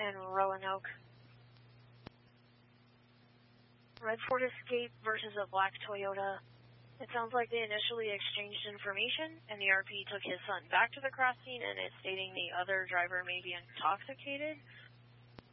and Roanoke. Red Ford Escape versus a black Toyota. It sounds like they initially exchanged information, and the RP took his son back to the cross scene and is stating the other driver may be intoxicated,